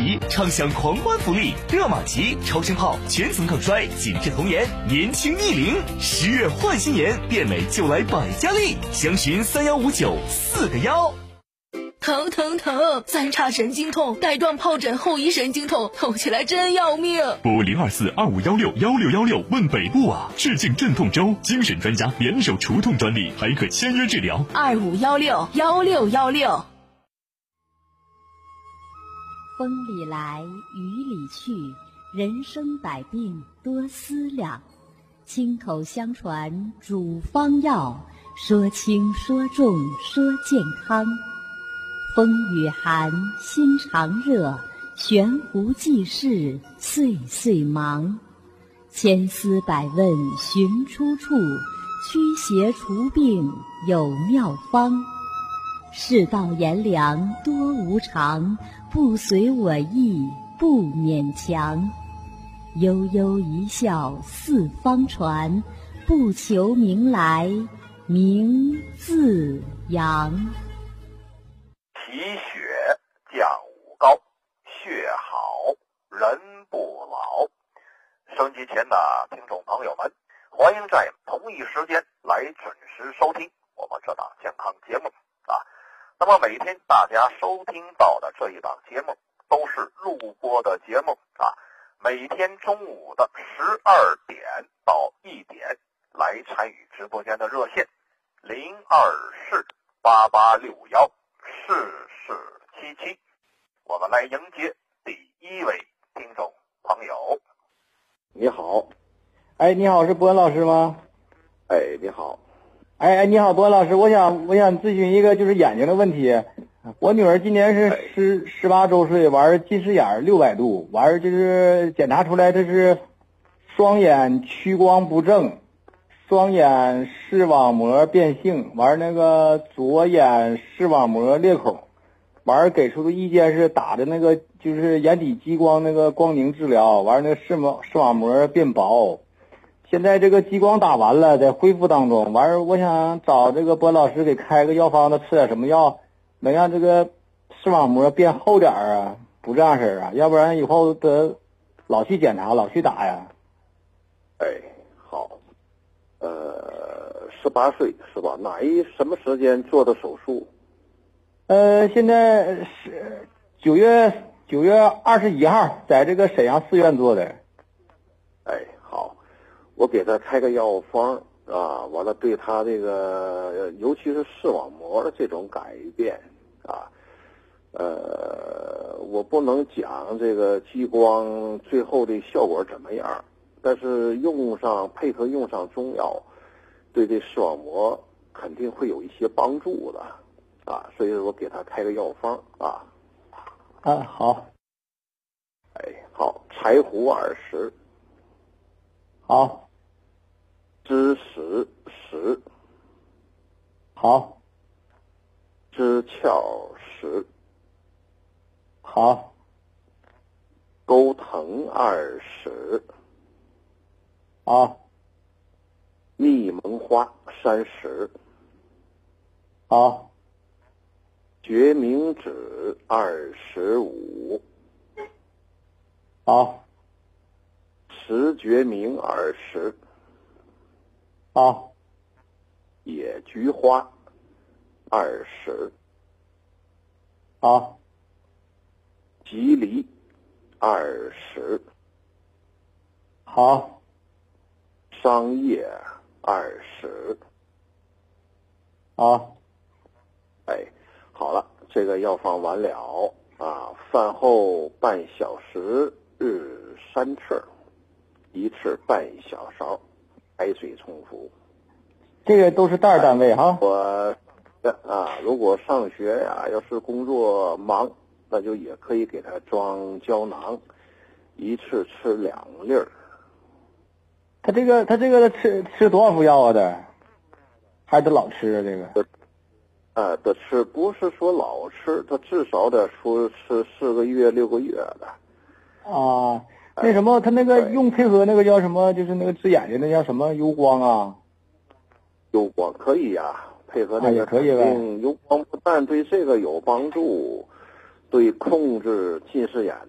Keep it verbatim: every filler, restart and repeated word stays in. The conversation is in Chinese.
比，畅享狂欢福利，热玛吉、超声炮、全层抗衰、紧致童颜、年轻逆龄。十月换新颜，变美就来百家丽，详询三幺五九四个幺。 疼疼疼！三叉神经痛，带状疱疹后遗神经痛，痛起来真要命。 拨零二四二五幺六幺六幺六问北部啊！致敬镇痛粥，精神专家联手除痛专利，还可签约治疗。 二五幺六幺六幺六。 风里来，雨里去，人生百病多思量。亲口相传主方药，说轻说重说健康。风雨寒，心常热，悬壶济世，岁岁忙。千思百问寻出处，驱邪除病有妙方。世道炎凉多无常，不随我意不勉强。悠悠一笑四方传，不求名来名自扬。 体血降五高，血好人不老。收音机前的听众朋友们，欢迎在同一时间来准时收听我们这档健康节目啊。那么每天大家收听到的这一档节目都是录播的节目啊。每天中午的十二点到一点来参与直播间的热线零二四八八六幺四四七七，我们来迎接第一位听众朋友。 你好，哎，你好，是博文老师吗？ 哎，你好。 哎哎，你好，博文老师，我想我想咨询一个就是眼睛的问题。我女儿今年是十十八周岁，完近视眼六百度，完就是检查出来她是双眼屈光不正，双眼视网膜变性，完那个左眼视网膜裂孔，完给出的意见是打的那个就是眼底激光那个光凝治疗，完那个视网视网膜变薄。现在这个激光打完了，在恢复当中，完我想找这个博老师给开个药方子，吃点什么药能让这个视网膜变厚点啊，不这样式啊，要不然以后得老去检查老去打呀。 哎，好，呃，十八岁是吧？哪一什么时间做的手术？ 呃，现在是九月九月二十一号，在这个沈阳四院做的。 哎，好，我给他开个药方啊，完了对他这个尤其是视网膜的这种改变啊，呃，我不能讲这个激光最后的效果怎么样，但是用上配合用上中药，对这视网膜肯定会有一些帮助的啊，所以我给他开个药方啊。 啊，好。 哎，好，柴胡二十。 好。 知实十。 好。 知窍十。 好。 钩藤二十。 好。 密蒙花三十。 好。 决明子二十五。 好。 石决明二十。 好。 野菊花二十。 好。 吉梨二十。 好。 桑叶二十。 好。 哎，好了，这个药方完了啊，饭后半小时日三次，一次半小勺，白水冲服。 这个都是袋单位哈。 我啊，如果上学呀，要是工作忙，那就也可以给他装胶囊，一次吃两粒儿。 他这个他这个吃吃多少副药啊？得还得老吃啊？这个呃，得吃，不是说老吃，他至少得说吃四个月六个月的。 啊，那什么，他那个用配合那个叫什么，就是那个治眼睛那叫什么油光啊？ 油光可以呀、啊，配合那个也可以呗。 油光不但对这个有帮助，对控制近视眼